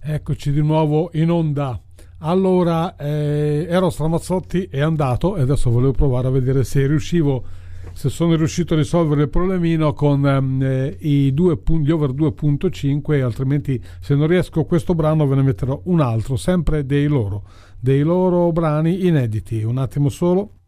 Eccoci di nuovo in onda. Allora, Eros Ramazzotti è andato e adesso volevo provare a vedere se sono riuscito a risolvere il problemino con gli over 2.5, altrimenti se non riesco questo brano ve ne metterò un altro, sempre dei loro brani inediti. Un attimo solo.